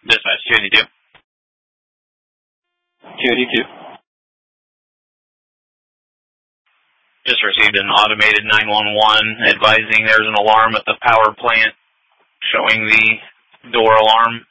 Dispatch 282. 282. Just received an automated 911 advising there's an alarm at the power plant showing the door alarm